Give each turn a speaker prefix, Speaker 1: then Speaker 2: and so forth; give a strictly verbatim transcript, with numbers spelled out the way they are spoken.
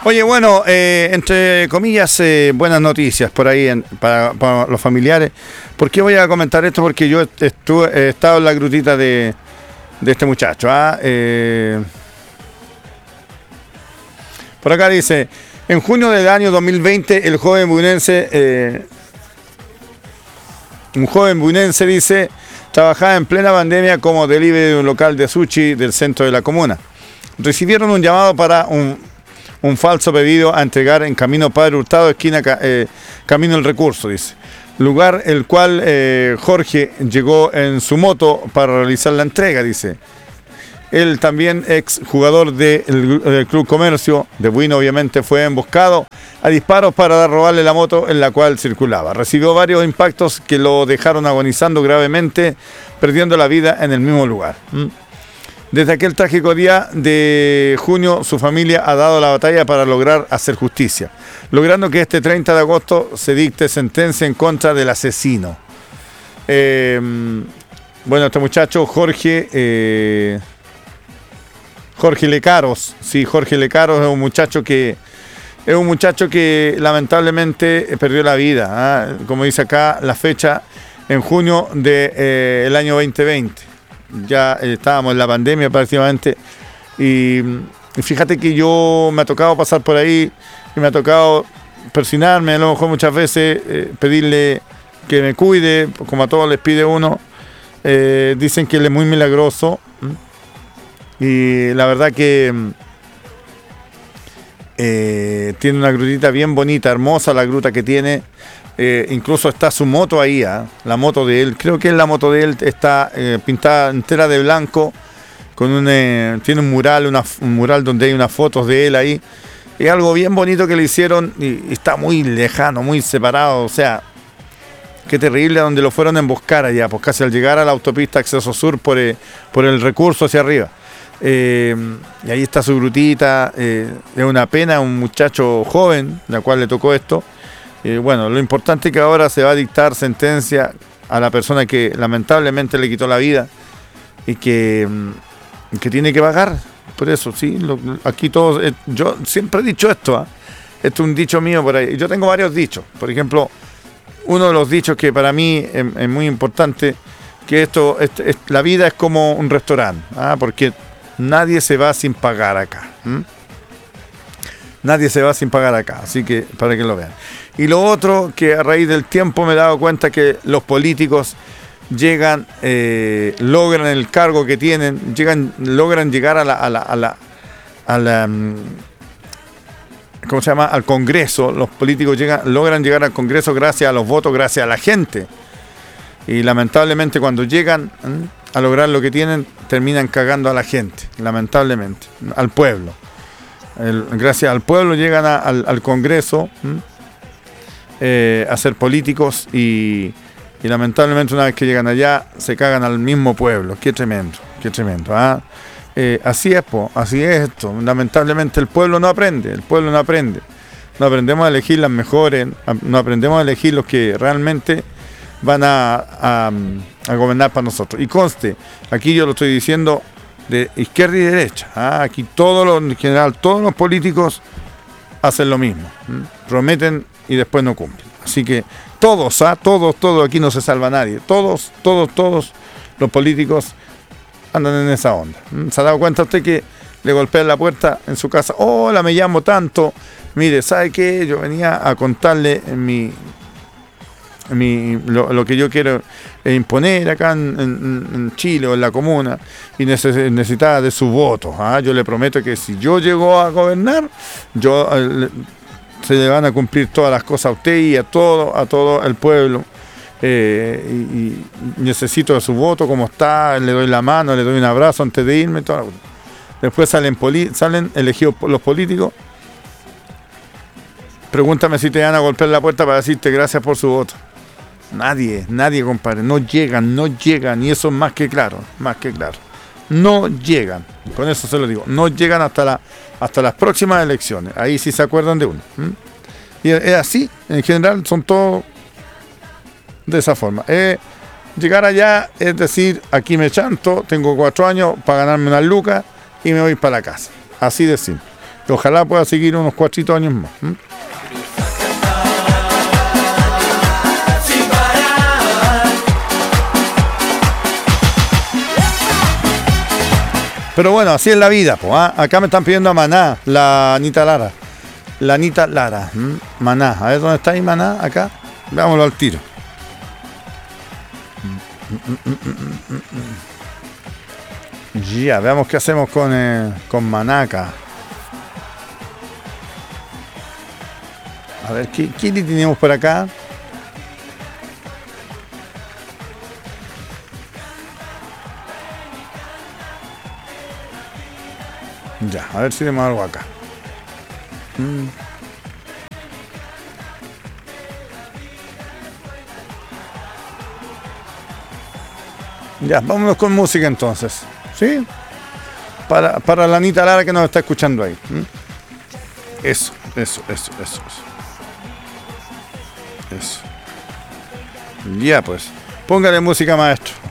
Speaker 1: Oye, bueno, eh, entre comillas, eh, buenas noticias por ahí en, para, para los familiares. ¿Por qué voy a comentar esto? Porque yo estuve, he estado en la grutita de, de este muchacho. ¿ah? Eh, por acá dice, en junio del año dos mil veinte, el joven buinense, eh, un joven buinense dice, trabajaba en plena pandemia como delivery de un local de sushi del centro de la comuna. Recibieron un llamado para un, un falso pedido a entregar en Camino Padre Hurtado, esquina eh, Camino El Recurso, dice. Lugar el cual eh, Jorge llegó en su moto para realizar la entrega, dice. Él también, ex jugador del de Club Comercio de Buin, obviamente fue emboscado a disparos para robarle la moto en la cual circulaba. Recibió varios impactos que lo dejaron agonizando gravemente, perdiendo la vida en el mismo lugar. ¿Mm? Desde aquel trágico día de junio, su familia ha dado la batalla para lograr hacer justicia, logrando que este treinta de agosto se dicte sentencia en contra del asesino. Eh, bueno, este muchacho, Jorge... Eh, Jorge Lecaros, sí, Jorge Lecaros es un muchacho que es un muchacho que lamentablemente perdió la vida, ¿eh? Como dice acá, la fecha en junio del de, eh, el año veinte veinte. Ya eh, estábamos en la pandemia prácticamente y, y fíjate que yo me ha tocado pasar por ahí y me ha tocado persinarme, a lo mejor muchas veces eh, pedirle que me cuide, como a todos les pide uno. Eh, dicen que él es muy milagroso. ¿Mm? Y la verdad que eh, tiene una grutita bien bonita, hermosa la gruta que tiene. Eh, incluso está su moto ahí, ¿eh? La moto de él. Creo que la moto de él está eh, pintada entera de blanco. Con un, eh, tiene un mural, una, un mural donde hay unas fotos de él ahí. Es algo bien bonito que le hicieron y, y está muy lejano, muy separado. O sea, qué terrible donde lo fueron a emboscar allá, pues casi al llegar a la autopista Acceso Sur por, eh, por el Recurso hacia arriba. Eh, y ahí está su grutita, eh, es una pena, un muchacho joven, la cual le tocó esto. Eh, bueno, lo importante es que ahora se va a dictar sentencia a la persona que lamentablemente le quitó la vida y que, que tiene que pagar por eso, sí. Lo, aquí todos, eh, yo siempre he dicho esto, ¿eh? Esto es un dicho mío por ahí. Yo tengo varios dichos, por ejemplo, uno de los dichos que para mí es, es muy importante, que esto, es, es, la vida es como un restaurante, ¿ah? Porque nadie se va sin pagar acá. ¿Mm? Nadie se va sin pagar acá. Así que para que lo vean. Y lo otro, que a raíz del tiempo me he dado cuenta que los políticos llegan, eh, logran el cargo que tienen, llegan, logran llegar a la, a la, a la, a la ¿cómo se llama? Al Congreso. Los políticos llegan, logran llegar al Congreso gracias a los votos, gracias a la gente. Y lamentablemente cuando llegan ¿eh? a lograr lo que tienen, terminan cagando a la gente, lamentablemente, al pueblo. El, gracias al pueblo llegan a, al, al Congreso eh, a ser políticos y, y lamentablemente una vez que llegan allá se cagan al mismo pueblo. Qué tremendo, qué tremendo. ¿ah? Eh, así es, po, así es esto. Lamentablemente el pueblo no aprende, el pueblo no aprende. No aprendemos a elegir las mejores, no aprendemos a elegir los que realmente van a, a, a gobernar para nosotros. Y conste, aquí yo lo estoy diciendo de izquierda y derecha. ¿ah? Aquí todos los, en general, todos los políticos hacen lo mismo. ¿m? Prometen y después no cumplen. Así que todos, ¿ah? todos, todos, aquí no se salva nadie. Todos, todos, todos los políticos andan en esa onda. ¿m? ¿Se ha dado cuenta usted que le golpean la puerta en su casa? Hola, me llamo tanto. Mire, ¿sabe qué? Yo venía a contarle en mi... Mi, lo, lo que yo quiero imponer acá en, en, en Chile o en la comuna y neces, necesitaba de su voto. ¿ah? Yo le prometo que si yo llego a gobernar, yo eh, se le van a cumplir todas las cosas a usted y a todo, a todo el pueblo. Eh, y, y necesito de su voto, como está, le doy la mano, le doy un abrazo antes de irme. Toda la... Después salen, poli, salen elegidos los políticos. Pregúntame si te van a golpear la puerta para decirte gracias por su voto. Nadie, nadie, compadre, no llegan, no llegan, y eso es más que claro, más que claro. No llegan, con eso se lo digo, no llegan hasta la, hasta las próximas elecciones, ahí sí se acuerdan de uno. ¿Mm? Y es así, en general son todos de esa forma. Eh, llegar allá es decir, aquí me chanto, tengo cuatro años para ganarme unas lucas y me voy para la casa, así de simple. que ojalá pueda seguir unos cuatritos años más. ¿Mm? Pero bueno, así es la vida, pues. ¿Ah? Acá me están pidiendo a Maná, la Anita Lara. La Anita Lara. ¿Mm? Maná. A ver dónde está ahí Maná, acá. Veámoslo al tiro. Ya, yeah, veamos qué hacemos con, eh, con Maná acá. A ver, ¿qué, qué le tenemos por acá? Ya, a ver si tenemos algo acá. Mm. Ya, vámonos con música entonces. ¿Sí? Para, para la Anita Lara que nos está escuchando ahí. ¿Mm? Eso, eso, eso, eso, eso. Eso. Ya pues. Póngale música, maestro.